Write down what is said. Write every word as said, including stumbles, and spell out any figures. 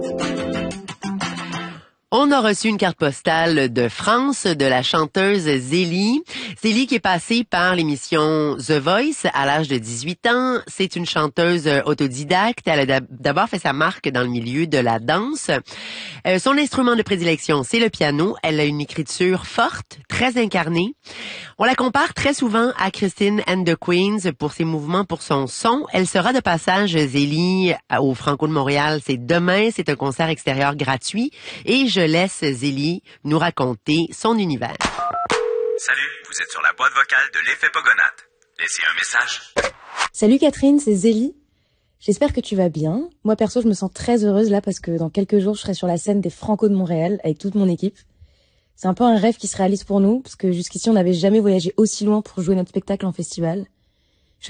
On a reçu une carte postale de France de la chanteuse Zélie. Zélie qui est passée par l'émission The Voice à l'âge de dix-huit ans. C'est une chanteuse autodidacte. Elle a d'abord fait sa marque dans le milieu de la danse. Euh, son instrument de prédilection, c'est le piano. Elle a une écriture forte, très incarnée. On la compare très souvent à Christine and the Queens pour ses mouvements, pour son son. Elle sera de passage, Zélie, au Franco de Montréal. C'est demain, c'est un concert extérieur gratuit. Et je laisse Zélie nous raconter son univers. Salut, vous êtes sur la boîte vocale de l'effet Pogonat. Laissez un message. Salut Catherine, c'est Zélie. J'espère que tu vas bien. Moi perso, je me sens très heureuse là parce que dans quelques jours, je serai sur la scène des Franco de Montréal avec toute mon équipe. C'est un peu un rêve qui se réalise pour nous parce que jusqu'ici, on n'avait jamais voyagé aussi loin pour jouer notre spectacle en festival.